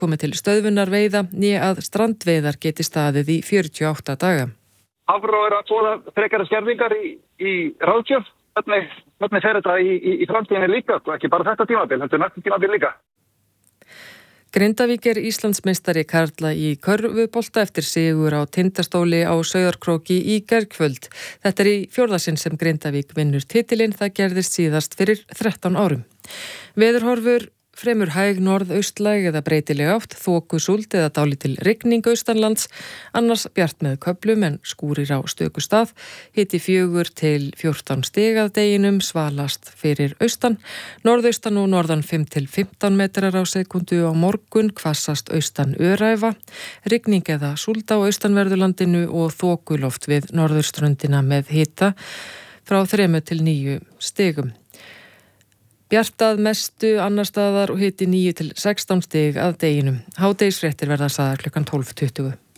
komið til stöðvunar veiða né að strandveiðar geti staðið í 48 daga. Hafró að boða frekari skerðingar í ráðgjöf. Hvernig fer þetta í framtíðinni líka? Ekki bara þetta tímabil, þetta næsta tímabil líka. Grindavík Íslandsmeistari karla í körfubolta eftir sigur á Tindastóli á Sauðárkróki í gærkvöld. Þetta í fjórða sinn sem Grindavík vinnur titilinn, það gerðist síðast fyrir 13 árum. Veðurhorfur fremur hæg norðaustlæg eða breytileg átt, þokusúld eða dálítil rigning austanlands, annars bjart með köflum en skúrir á stöku stað, hiti 4 til 14 stig að deginum, svalast fyrir austan, norðaustan og norðan 5 til 15 metrar á sekundu á morgun, hvassast austan öræfa, rigning eða súld á austanverðurlandinu og þokuloft við norðurströndina með hita frá 3 til 9 stigum. Bjartað mestu annar staðar og hiti 9 til 16 stig að deginum. Hádegisfréttir verða sagðar klukkan 12:20.